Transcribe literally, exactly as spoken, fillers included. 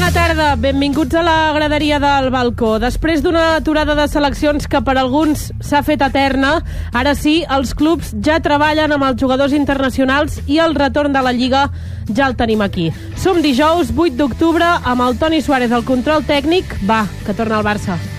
Bona tarda, benvinguts a la graderia del balcó. Després d'una aturada de seleccions que per alguns s'ha fet eterna, ara sí, els clubs ja treballen amb els jugadors internacionals i el retorn de la Lliga ja el tenim aquí. Som dijous vuit d'octubre amb el Toni Suárez al control tècnic. Va, que torna al Barça.